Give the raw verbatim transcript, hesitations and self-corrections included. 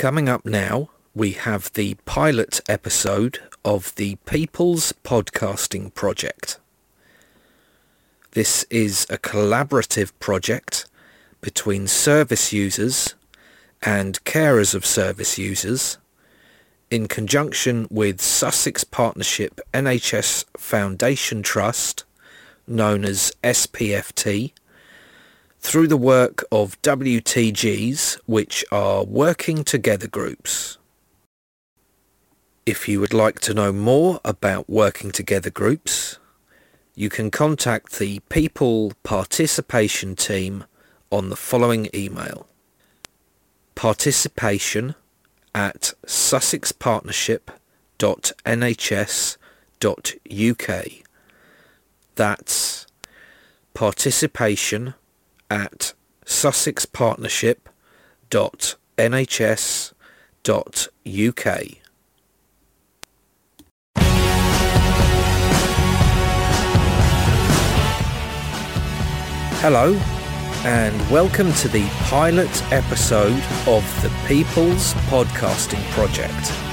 Coming up now, we have the pilot episode of the People's Podcasting Project. This is a collaborative project between service users and carers of service users in conjunction with Sussex Partnership N H S Foundation Trust, known as S P F T, through the work of W T Gs, which are Working Together groups. If you would like to know more about Working Together groups, you can contact the People Participation team on the following email: participation at sussexpartnership.nhs.uk. That's participation at sussexpartnership.nhs.uk. Hello, and welcome to the pilot episode of the People's Podcasting Project.